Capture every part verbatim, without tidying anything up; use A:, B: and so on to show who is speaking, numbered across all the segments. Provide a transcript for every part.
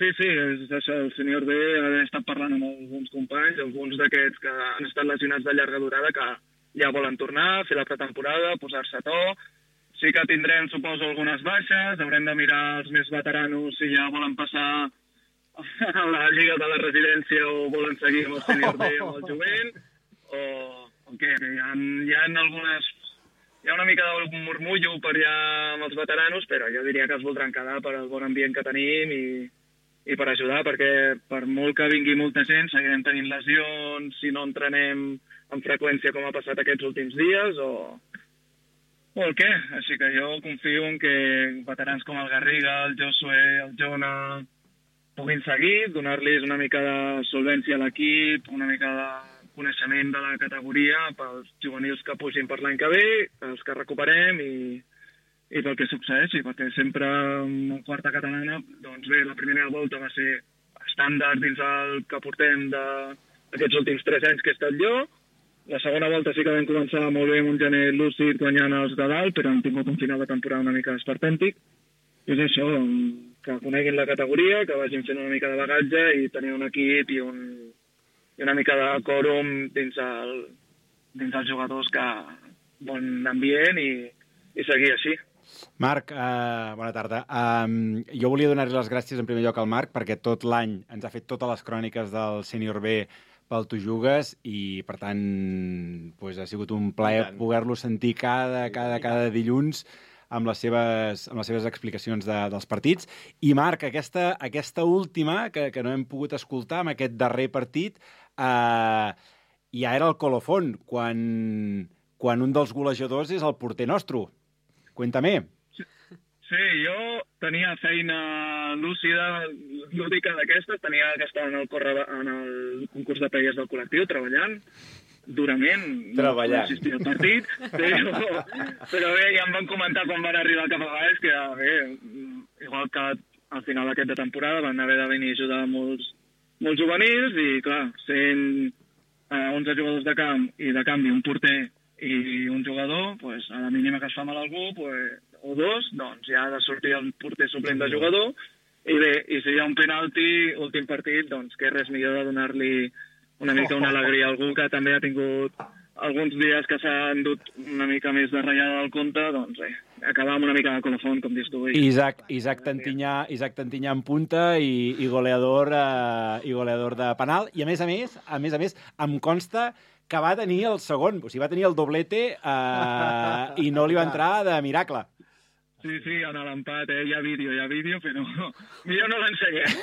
A: Sí, sí, és això, el senyor B ha estat parlant amb alguns companys, alguns d'aquests que han estat lesionats de llarga durada, que ja volen tornar, fer la pretemporada, posar-se a to. Sí que tindrem, suposo, algunes baixes, haurem de mirar els més veteranos si ja volen passar a la Lliga de la Residència o volen seguir amb el senyor B o el jovent, o, o què, hi ha, hi ha algunes... Hi ha una mica de murmullo per allà amb els veteranos, però jo diria que es voldran quedar per el bon ambient que tenim i, i per ajudar, perquè per molt que vingui molta gent seguirem tenint lesions si no entrenem amb freqüència com ha passat aquests últims dies o, o el què. Així que jo confio en que veterans com el Garriga, el Josué, el Jona puguin seguir, donar-los una mica de solvència a l'equip, una mica de coneixement de la categoria pels juvenils que pugin per l'any que ve, els que recuperem i, i pel que succeeixi, perquè sempre en quarta catalana, doncs bé, la primera volta va ser estàndard dins el que portem d'aquests últims tres anys que he estat jo. La segona volta sí que vam començar molt bé amb un gener lúcid guanyant els de dalt, però hem tingut un final de temporada una mica esperpèntic. I és això, que coneguin la categoria, que vagin fent una mica de bagatge i tenir un equip i un i una mica de quòrum dins, el, dins els jugadors que bon ambient i, i seguir així.
B: Marc, uh, bona tarda. Um, jo volia donar-li les gràcies en primer lloc al Marc perquè tot l'any ens ha fet totes les cròniques del Sènior B pel Tu Jugues i, per tant, pues, ha sigut un plaer poder-lo sentir cada, cada, cada dilluns amb les seves, amb les seves explicacions de, dels partits. I, Marc, aquesta, aquesta última, que, que no hem pogut escoltar, amb aquest darrer partit, eh, ja era el colofón, quan, quan un dels golejadors és el porter nostre. Cuéntame.
A: Sí, sí, jo tenia feina lúcida, lúdica d'aquestes, tenia que estar en el, corre, en el concurs de players del col·lectiu, treballant, durament,
B: treballant.
A: No assistir al partit, però, però bé, ja em van comentar quan van arribar cap a baix que, bé, igual que al final d'aquest de temporada van haver de venir a ajudar molts, molts juvenils i, clar, sent eh, onze jugadors de camp i de canvi un porter i un jugador, pues, a la mínima que es fa mal algú, pues, o dos, doncs ja ha de sortir el porter suplent de jugador i bé, i si hi ha un penalti, últim partit, doncs que res millor de donar-li una mica una alegria a algú que també ha tingut alguns dies que s'ha endut una mica més de ratllada del compte, doncs eh, acabar amb una mica de colofón, com dius tu.
B: Isaac, Isaac Tantinyà, Isaac Tantinyà en punta i, i, goleador, eh, i goleador de penal. I a més a més, a més a més, em consta que va tenir el segon, o sigui, va tenir el doblete eh, i no li va entrar de miracle.
A: Sí, sí, en l'empat, eh? Hi ha vídeo, hi ha vídeo, però millor no l'ensenyem.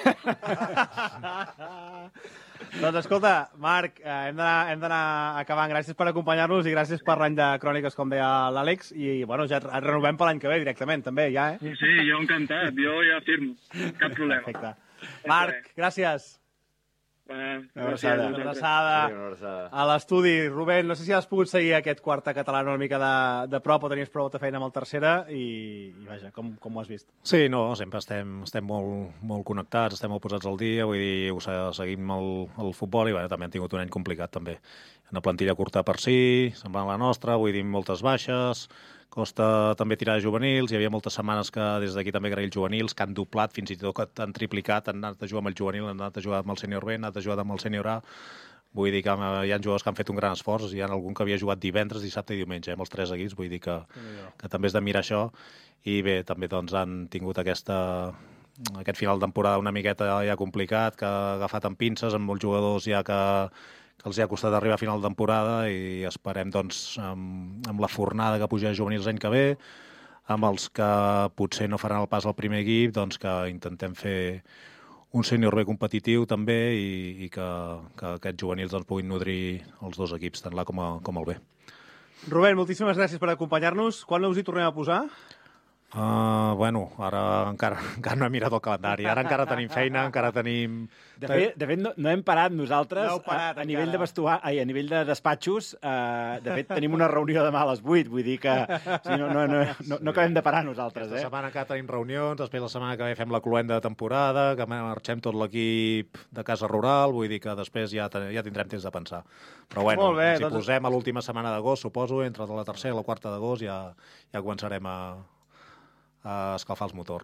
C: Doncs escolta, Marc, eh, hem d'anar acabant. Gràcies per acompanyar-nos i gràcies per l'any de cròniques, com deia l'Àlex. I, bueno, ja et renovem per l'any que ve directament, també, ja, eh?
A: Sí, sí, jo encantat. Jo ja firmo. Cap problema.
C: Perfecte. Marc, gràcies.
A: Una
C: abraçada. Una abraçada a l'estudi. Rubén, no sé si has pogut seguir aquest quarta català una mica de, de prop o tenies prou de feina amb el tercera i, i vaja, com, com ho has vist?
D: Sí, no, sempre estem, estem molt, molt connectats, estem molt posats al dia, vull dir, ho seguim el, el futbol i bueno, també hem tingut un any complicat també. Una plantilla curta per si, semblant a la nostra, vull dir, moltes baixes, costa també tirar de juvenils, hi havia moltes setmanes que des d'aquí també agrair els juvenils, que han doblat, fins i tot que han triplicat, han anat a jugar amb el juvenil, han anat a jugar amb el sènior B, han anat a jugar amb el sènior A. Vull dir que hi ha jugadors que han fet un gran esforç, hi ha algun que havia jugat divendres, dissabte i diumenge, eh, amb els tres equips, vull dir que, que també és de mirar això. I bé, també doncs, han tingut aquesta, aquest final de temporada una miqueta ja complicat, que ha agafat amb pinces, amb molts jugadors ja que que els ha costat arribar a final de temporada i esperem, doncs, amb, amb la fornada que puja juvenils l'any que ve, amb els que potser no faran el pas al primer equip, doncs que intentem fer un sènior B competitiu també i, i que, que aquests juvenils doncs, puguin nodrir els dos equips, tant l'A com, a, com el B.
C: Rubén, moltíssimes gràcies per acompanyar-nos. Quan us hi tornem a posar?
D: Uh, bueno, ara encara, encara no he mirat el calendari. Ara encara tenim feina, encara tenim...
B: De fet, de fet no, no hem parat nosaltres
C: no parat,
B: a, a nivell de vestuar, ai, a nivell de despatxos. Uh, de fet, tenim una reunió demà a les vuit, vull dir que o sigui, no, no, no, no, no acabem de parar nosaltres.
D: Aquesta
B: eh?
D: setmana encara tenim reunions, després la setmana que ve fem la cloenda de temporada, que marxem tot l'equip de casa rural, vull dir que després ja, ja tindrem temps de pensar. Però bueno, bé, si doncs... posem a l'última setmana d'agost, suposo, entre la tercera i la quarta d'agost ja, ja començarem a... a escalfar els motors.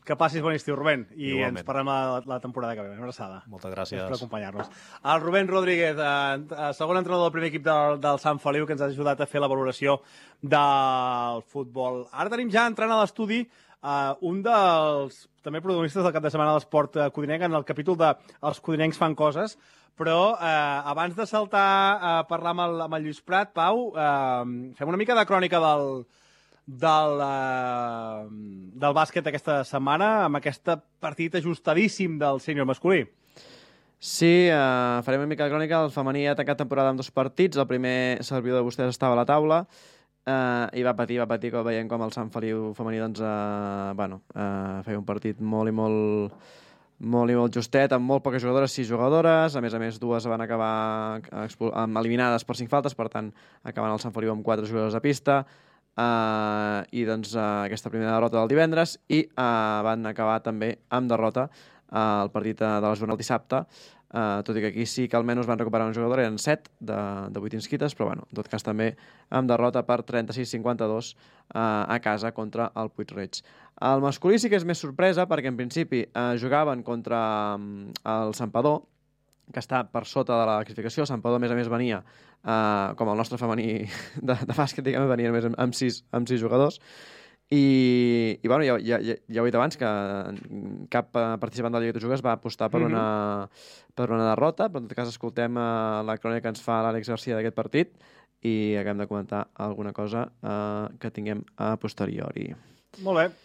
C: Que passis bon estiu, Rubén, i
D: Igualment.
C: ens parlem la, la temporada que ve. Una abraçada.
D: Moltes gràcies.
C: Per acompanyar-nos. El Rubén Rodríguez, eh, segon entrenador del primer equip del, del Sant Feliu, que ens ha ajudat a fer la valoració del futbol. Ara tenim ja entrant a l'estudi eh, un dels també protagonistes del cap de setmana de l'esport eh, codinenc, en el capítol de Els codinencs fan coses, però eh, abans de saltar a parlar amb el, amb el Lluís Prat, Pau, eh, fem una mica de crònica del del, uh, del bàsquet aquesta setmana, amb aquest partit ajustadíssim del sènior masculí.
E: Sí, uh, farem una mica de crònica. El femení ha tancat temporada amb dos partits. El primer servidor de vostès estava a la taula uh, i va patir, va patir, com veiem com el Sant Feliu femení doncs, uh, bueno, uh, feia un partit molt i molt molt i molt justet, amb molt poques jugadores, sis jugadores, a més a més dues van acabar eliminades per cinc faltes, per tant acabant el Sant Feliu amb quatre jugadors a pista. Uh, i doncs uh, aquesta primera derrota del divendres i uh, van acabar també amb derrota uh, el partit uh, de la jornada del dissabte, uh, tot i que aquí sí que almenys van recuperar un jugador, eren set de, de vuit inscrites, però bueno, en tot cas també amb derrota per trenta-sis a cinquanta-dos uh, a casa contra el Puig-reig. El masculí sí que és més sorpresa perquè en principi uh, jugaven contra um, el Santpedor, que està per sota de la classificació. El Santpedor, a més a més, venia, eh, com el nostre femení de, de bàsquet, diguem, venia només amb, amb, sis, amb sis jugadors. I, i bueno, ja, ja, ja ho he dit abans, que cap participant de la Lliga de Jugues va apostar per una, mm-hmm. per una derrota, però en tot cas escoltem uh, la crònica que ens fa l'Àlex Garcia d'aquest partit i acabem de comentar alguna cosa uh, que tinguem a posteriori.
C: Molt bé.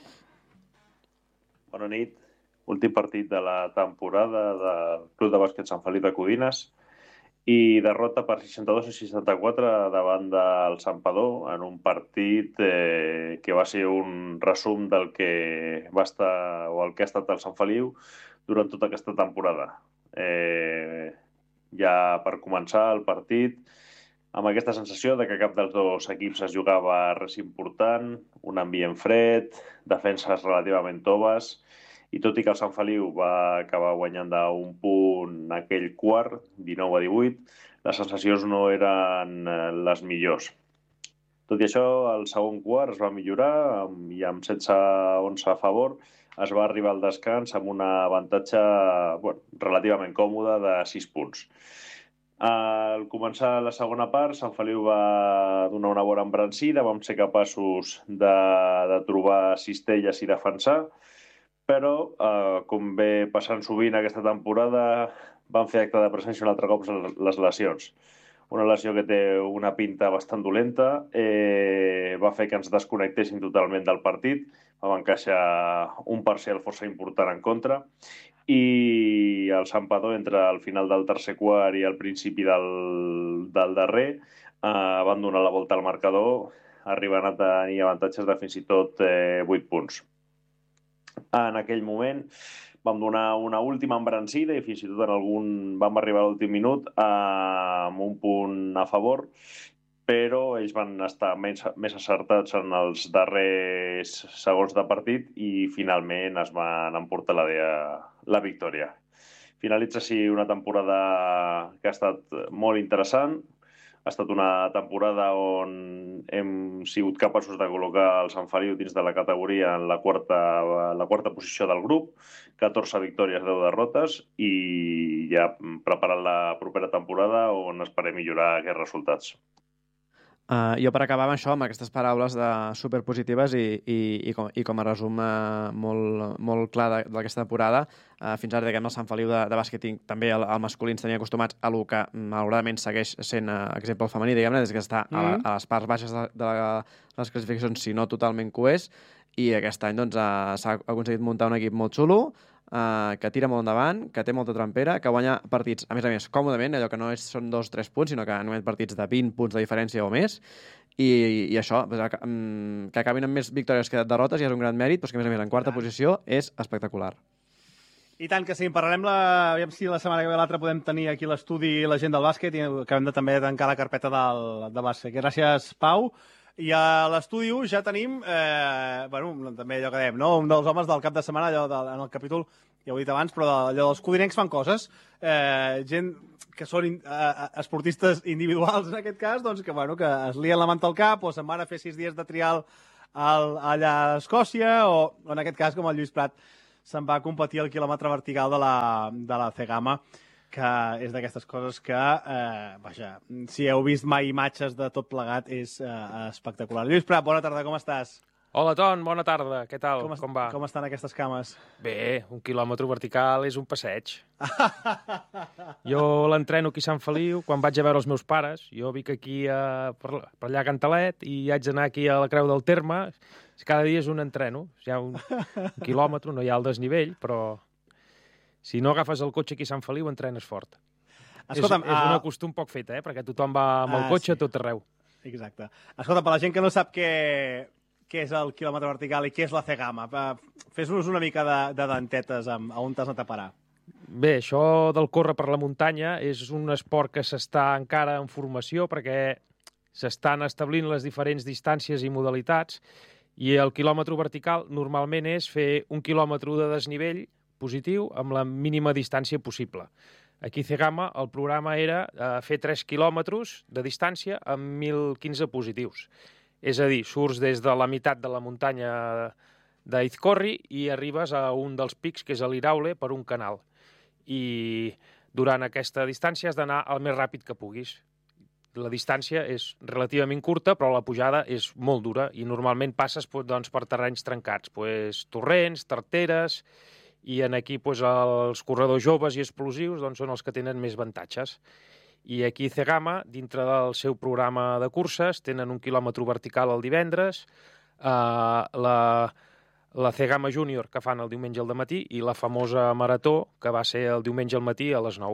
F: Bona nit. Últim partit de la temporada del Club de Bàsquet Sant Feliu de Codines i derrota per seixanta-dos a seixanta-quatre davant del Santpedor en un partit eh, que va ser un resum del que va estar o el que ha estat el Sant Feliu durant tota aquesta temporada. Eh, ja per començar el partit amb aquesta sensació de que cap dels dos equips es jugava res important, un ambient fred, defenses relativament toves. I tot i que el Sant Feliu va acabar guanyant d'un punt aquell quart, dinou a divuit, les sensacions no eren les millors. Tot i això, el segon quart es va millorar i amb setze a onze a favor es va arribar al descans amb un avantatge bueno, relativament còmode de sis punts. Al començar la segona part, Sant Feliu va donar una bona embrancida, vam ser capaços de, de trobar cistelles i defensar, però, eh, com ve passant sovint aquesta temporada, van fer acte de presència un altre cop les lesions. Una lesió que té una pinta bastant dolenta, eh, va fer que ens desconnectéssim totalment del partit, vam encaixar un parcial força important en contra, i el Santpedor, entre el final del tercer quart i el principi del, del darrer, eh, van donar la volta al marcador, arribant a tenir avantatges de fins i tot eh, vuit punts. En aquell moment vam donar una última embrancida i fins i tot en algun vam arribar a l'últim minut amb un punt a favor, però ells van estar més, més acertats en els darrers segons de partit i finalment es van emportar la, la victòria. Finalitza així una temporada que ha estat molt interessant. Ha estat una temporada on hem sigut capaços de col·locar el Sant Feliu dins de la categoria en la quarta, la quarta posició del grup, catorze victòries, deu derrotes, i ja preparant la propera temporada on esperem millorar aquests resultats.
E: Uh, jo per acabar amb això, amb aquestes paraules de superpositives i, i, i, com, i com a resum uh, molt, molt clar d'aquesta temporada, uh, fins ara diguem el Sant Feliu de, de bàsquet també el, el masculí ens tenia acostumats a el que malauradament segueix sent uh, exemple el femení, diguem-ne, des que està mm-hmm. a, la, a les parts baixes de, de la, les classificacions, si no totalment coès, i aquest any doncs, uh, s'ha aconseguit muntar un equip molt xulo, Uh, que tira molt endavant, que té molta trampera, que guanya partits, a més a més, còmodament, allò que no és, són dos o tres punts, sinó que només partits de vint punts de diferència o més, i, i això, pues, que acabin amb més victòries que derrotes ja és un gran mèrit, però que a més a més en quarta posició és espectacular.
C: I tant que sí, en parlarem la... aviam si la setmana que ve l'altra podem tenir aquí l'estudi la gent del bàsquet i acabem de també tancar la carpeta del, de bàsquet. Gràcies, Pau. I a l'estudi ja tenim, eh, bueno, també allò que dèiem, no? Un dels homes del cap de setmana, allò de, en el capítol, ja ho he dit abans, però allò dels codinencs fan coses, eh, gent que són eh, esportistes individuals en aquest cas, doncs que, bueno, que es lien la manta al cap o se'n van a fer sis dies de trial al, allà a Escòcia o, o en aquest cas com el Lluís Prat se'n va a competir el quilòmetre vertical de la, de la Cegama, que és d'aquestes coses que, eh, vaja, si heu vist mai imatges de tot plegat, és eh, espectacular. Lluís Prat, bona tarda, com estàs?
G: Hola, Ton, bona tarda. Què tal?
C: Com,
G: com va?
C: Com estan aquestes cames?
G: Bé, un quilòmetre vertical és un passeig. Jo l'entreno aquí a Sant Feliu, quan vaig a veure els meus pares. Jo vic aquí a, per, per allà a Cantalet i haig d'anar aquí a la Creu del Terme. Cada dia és un entreno. Hi ha un, un quilòmetre, no hi ha el desnivell, però si no agafes el cotxe aquí a Sant Feliu, entrenes fort.
C: Escolta'm,
G: és, és una
C: uh...
G: costum poc feta, eh? Perquè tothom va amb el
C: ah,
G: cotxe
C: sí.
G: a tot arreu.
C: Exacte. Escolta, per la gent que no sap què, què és el quilòmetre vertical i què és la Cegama, fes-nos una mica de, de dentetes amb, a on t'has anat a parar.
G: Bé, això del córrer per la muntanya és un esport que s'està encara en formació perquè s'estan establint les diferents distàncies i modalitats i el quilòmetre vertical normalment és fer un quilòmetre de desnivell positiu amb la mínima distància possible. Aquí a Cegama el programa era eh, fer tres quilòmetres de distància amb mil quinze positius. És a dir, surts des de la meitat de la muntanya d'Izcorri i arribes a un dels pics, que és a l'Iraule, per un canal. I durant aquesta distància has d'anar el més ràpid que puguis. La distància és relativament curta, però la pujada és molt dura i normalment passes doncs, per terrenys trencats, pues, torrents, tarteres, i en aquí pues, els corredors joves i explosius doncs, són els que tenen més avantatges. I aquí a Cegama, dintre del seu programa de curses, tenen un quilòmetre vertical el divendres, eh, la, la Cegama Júnior, que fan el diumenge al matí, i la famosa marató, que va ser el diumenge al matí a les nou.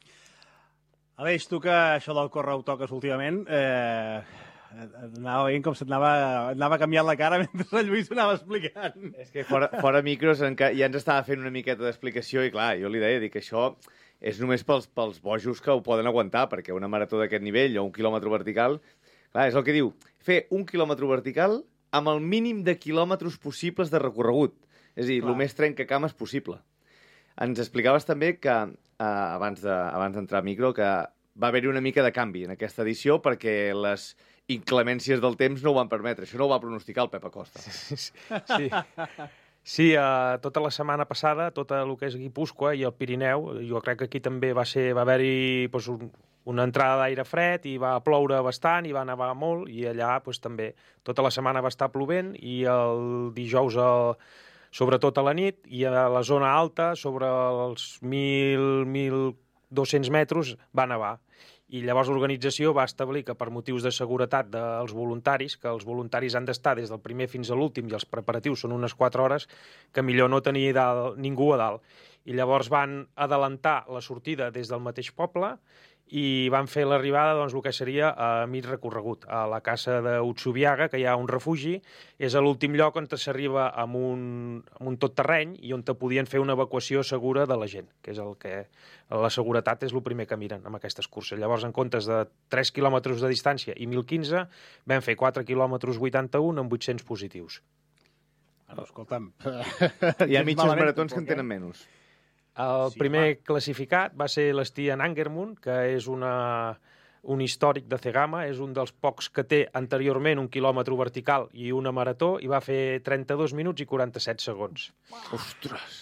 C: Aleix, tu que això del córrer ho toques últimament, eh, anava veient com se'nava anava canviant la cara mentre el Lluís ho anava explicant.
H: És que fora, fora micros ja ens estava fent una miqueta d'explicació i clar, jo li deia, dic que això és només pels, pels bojos que ho poden aguantar, perquè una marató d'aquest nivell o un quilòmetre vertical, clar, és el que diu, fer un quilòmetre vertical amb el mínim de quilòmetres possibles de recorregut. És a dir, clar, el més trencacames possible. Ens explicaves també que, eh, abans de, abans d'entrar a micro, que va haver-hi una mica de canvi en aquesta edició perquè les inclemències del temps no ho van permetre. Això no ho va pronosticar el Pep Acosta.
G: Sí. Sí, uh, tota la setmana passada, tot el que és Guipúscoa i el Pirineu, jo crec que aquí també va ser va haver-hi pues, un, una entrada d'aire fred i va ploure bastant i va nevar molt i allà pues, també tota la setmana va estar plovent i el dijous, el, sobretot a la nit, i a la zona alta, sobre els mil a mil dos-cents metres, va nevar. I llavors l'organització va establir que per motius de seguretat dels voluntaris, que els voluntaris han d'estar des del primer fins a l'últim i els preparatius són unes quatre hores, que millor no tenir dalt, ningú a dalt. I llavors van adelantar la sortida des del mateix poble i van fer l'arribada, doncs, el que seria a mig recorregut, a la casa d'Utsubiaga, que hi ha un refugi, és a l'últim lloc on s'arriba amb un, amb un tot terreny i on te podien fer una evacuació segura de la gent, que és el que... La seguretat és el primer que miren amb aquestes curses. Llavors, en comptes de tres quilòmetres de distància i mil quinze, vam fer quatre quilòmetres vuitanta-un amb vuit-cents positius.
C: Bueno, escolta'm...
H: Hi ha mitges maratons que en tenen menys.
G: El
C: Sí,
G: primer
C: home.
G: classificat va ser l'Stian Angermund, que és una, un històric de Cegama, és un dels pocs que té anteriorment un quilòmetre vertical i una marató, i va fer trenta-dos minuts i quaranta-set segons.
H: Ostres!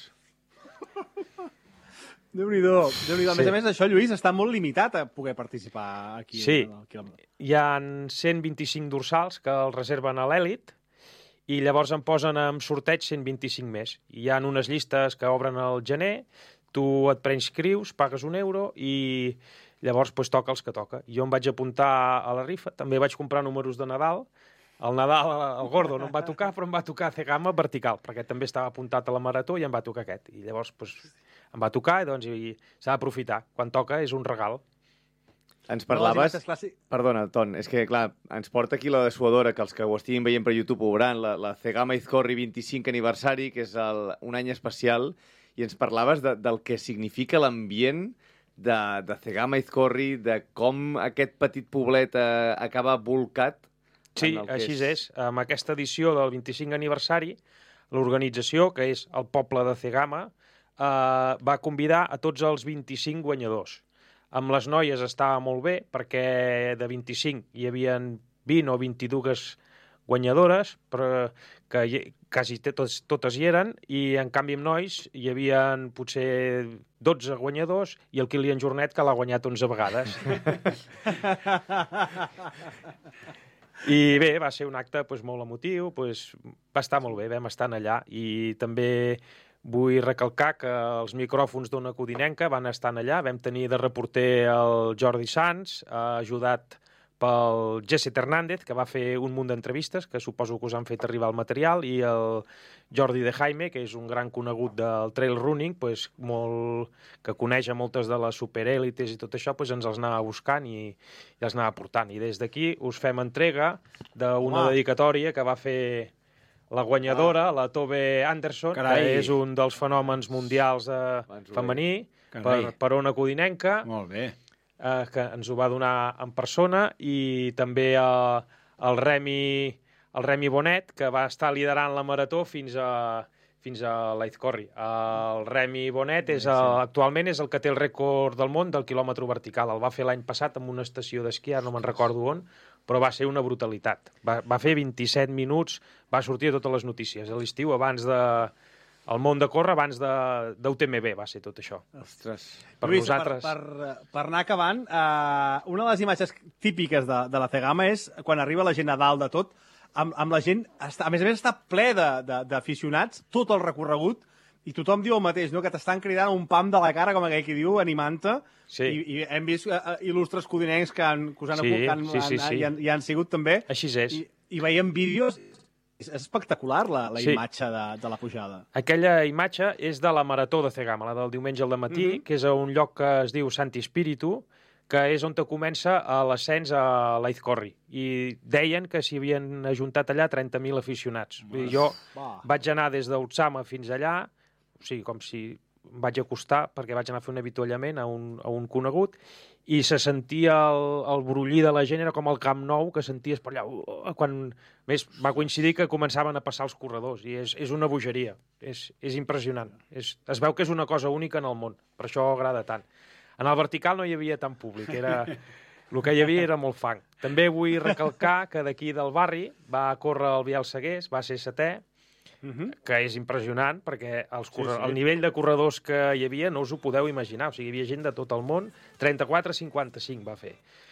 C: Déu-n'hi-do, Déu-n'hi-do. A
G: Sí.
C: més a més, això, Lluís, està molt limitat a poder participar aquí.
G: Sí.
C: En el quilòmetre.
G: Hi ha cent vint-i-cinc dorsals que els reserven a l'èlit i llavors en posen en sorteig cent vint-i-cinc més. Hi ha unes llistes que obren al gener, tu et preinscrius, pagues un euro i llavors pues, toca els que toca. Jo em vaig apuntar a la rifa, també vaig comprar números de Nadal. El Nadal, el Gordo, no em va tocar, però em va tocar Cegama vertical, perquè també estava apuntat a la marató i em va tocar aquest. I llavors pues, em va tocar i, doncs, i s'ha d'aprofitar. Quan toca és un regal.
H: Ens parlaves...
C: No, clàssic...
H: Perdona, Ton, és que, clar, ens porta aquí la dessuadora, que els que ho estiguin veient per YouTube ho veuran, la, la Cegama Izcorri vint-i-cinc aniversari, que és el, un any especial, i ens parlaves de, del que significa l'ambient de, de Cegama Izcorri, de com aquest petit poblet eh, acaba volcat.
G: Sí,
H: en el que
G: així és. Amb aquesta edició del vint-i-cinc aniversari, l'organització, que és el poble de Cegama, eh, va convidar a tots els vint-i-cinc guanyadors. Amb les noies estava molt bé, perquè de vint-i-cinc hi havia vint o vint-i-dues guanyadores, però que, quasi totes, totes hi eren, i en canvi amb nois hi havia potser dotze guanyadors i el Kilian Jornet, que l'ha guanyat onze vegades. I bé, va ser un acte doncs, molt emotiu, doncs, va estar molt bé, vam estar allà, i també vull recalcar que els micròfons d'Ona Codinenca van estar allà, vam tenir de reporter el Jordi Sans, ajudat pel Jesse Hernández, que va fer un munt d'entrevistes, que suposo que us han fet arribar el material, i el Jordi de Jaime, que és un gran conegut del trail running, pues, molt, que coneix a moltes de les superèlites i tot això, pues, ens els anava buscant i, i els anava portant. I des d'aquí us fem entrega d'una dedicatòria que va fer la guanyadora, ah. la Tove Anderson, Carai. que és un dels fenòmens mundials eh, femení, per, per Ona Codinenca.
B: Molt bé.
G: Eh, que ens ho va donar en persona, i també eh, el Remi, el Remi Bonet, que va estar liderant la marató fins a, fins a l'Aizcorri. El Remi Bonet és el, actualment és el que té el rècord del món del quilòmetre vertical. El va fer l'any passat en una estació d'esquí, no me'n recordo on, però va ser una brutalitat. Va, va fer vint-i-set minuts, va sortir a totes les notícies. A l'estiu, abans de... El món de córrer abans d'U T M B va ser tot això.
C: Ostres.
G: Per
C: Lluís,
G: nosaltres...
C: per, per, per anar acabant, eh, una de les imatges típiques de, de la Cegama és quan arriba la gent a dalt de tot, amb, amb la gent, està, a més a més està ple d'aficionats, tot el recorregut, i tothom diu el mateix, no? Que t'estan cridant un pam de la cara, com aquell que diu, animant-te, sí. i, i hem vist uh, il·lustres codinencs que, han, que us han, sí, que han, sí, sí, sí. Han, hi han sigut també.
G: Així és.
C: I, i veiem vídeos... És espectacular la, la sí. imatge de, de la pujada.
G: Aquella imatge és de la marató de Cegama, la del diumenge al dematí, mm -hmm. que és a un lloc que es diu Santi Spiritu, que és on te comença l'ascens a l'Aizcorri. I deien que s'hi havien ajuntat allà trenta mil aficionats. Vull dir, jo Va. vaig anar des d'Utsama fins allà, o sigui, com si em vaig acostar, perquè vaig anar a fer un avituallament a un, a un conegut, i se sentia el, el brollir de la gent, era com el Camp Nou, que senties per allà, uh, quan més va coincidir que començaven a passar els corredors, i és, és una bogeria, és, és impressionant. És, es veu que és una cosa única en el món, per això agrada tant. En el vertical no hi havia tant públic, era, el que hi havia era molt fang. També vull recalcar que d'aquí del barri va córrer el Biel Segués, va ser setè, Uh-huh. que és impressionant, perquè els sí, sí. el nivell de corredors que hi havia no us ho podeu imaginar, o sigui, hi havia gent de tot el món, trenta-quatre cinquanta-cinc va fer.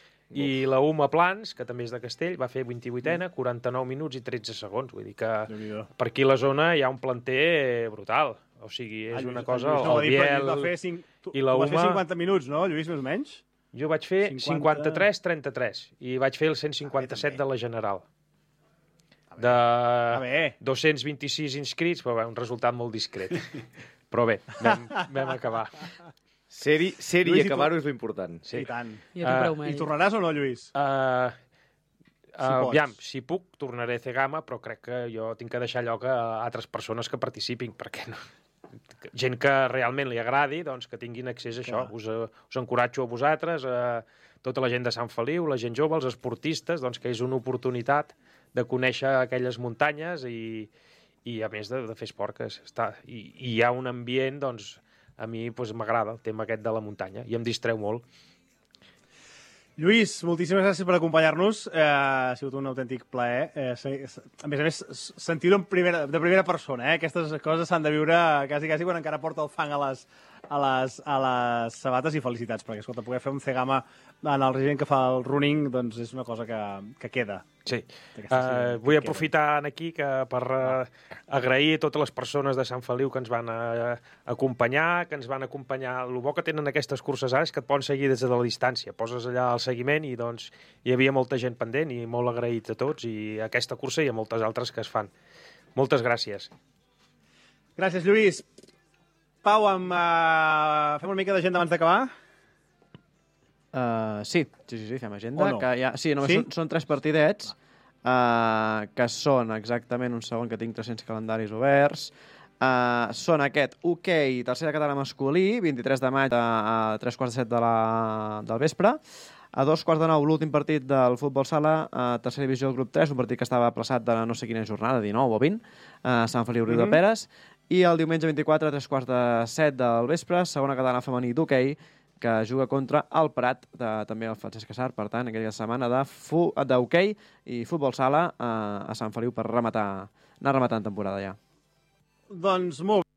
G: I la Uma Plans, que també és de Castell, va fer vint-i-vuitena, quaranta-nou minuts i tretze segons, vull dir que per aquí a la zona hi ha un planter brutal, o sigui, és ah, una cosa...
C: No,
G: el Biel
C: va fer cinc...
G: i la Uma...
C: Vas fer cinquanta minuts, no, Lluís, més o menys?
G: Jo vaig fer cinquanta-tres trenta-tres i vaig fer el cent cinquanta-set de la General. De dos-cents vint-i-sis inscrits, però bé, un resultat molt discret. Però bé, vam, vam acabar.
H: Ser-hi ser i acabar-ho és l'important.
C: Sí. I tant.
I: I, uh,
C: I tornaràs o no, Lluís?
G: Uh, uh, si aviam, si puc, tornaré a Cegama, però crec que jo tinc que deixar lloc a altres persones que participin, perquè no... gent que realment li agradi, doncs que tinguin accés a això. Us, uh, us encoratjo a vosaltres, a tota la gent de Sant Feliu, la gent jove, els esportistes, doncs que és una oportunitat de conèixer aquelles muntanyes i, i a més de, de fer esport, que està, i, i hi ha un ambient, doncs, a mi doncs, m'agrada el tema aquest de la muntanya i em distreu molt.
C: Lluís, moltíssimes gràcies per acompanyar-nos. Eh, ha sigut un autèntic plaer. Eh, a més a més, sentir-ho en primera, de primera persona. Eh? Aquestes coses s'han de viure quasi, quasi quan encara porta el fang a les, a les, a les sabates, i felicitats, perquè, escolta, poder fer un Cegama en el gent que fa el running, doncs és una cosa que, que queda.
G: Sí. Uh, vull aprofitar aquí que per uh, agrair a totes les persones de Sant Feliu que ens van uh, acompanyar, que ens van acompanyar. El bo que tenen aquestes curses ara és que et poden seguir des de la distància. Poses allà el seguiment i doncs hi havia molta gent pendent i molt agraïts a tots, i aquesta cursa i a moltes altres que es fan. Moltes gràcies.
C: Gràcies, Lluís. Pau, amb, uh, fem una mica d'agenda abans d'acabar?
E: Uh, sí, sí, sí, sí, fem agenda.
C: No?
E: Que ja, sí, només sí? Són, són tres partidets, uh, que són exactament un segon, que tinc tres-cents calendaris oberts. Uh, són aquest hoquei, tercera catalana masculí, vint-i-tres de maig a, a tres quarts de set de la, del vespre. A dos quarts de nou, l'últim partit del futbol sala, a tercera divisió del grup tres, un partit que estava aplaçat de no sé quina jornada, dinou o vint, a Sant Feliu Riu mm-hmm. de Peres. I el diumenge vint-i-quatre, a tres quarts de set del vespre, segona catalana femení d'hoquei, que juga contra el Prat, de, també el Francesc Casar, per tant, aquella setmana de fu, d'hoquei i futbol sala a, a Sant Feliu per rematar, anar rematant temporada ja.
C: Doncs molt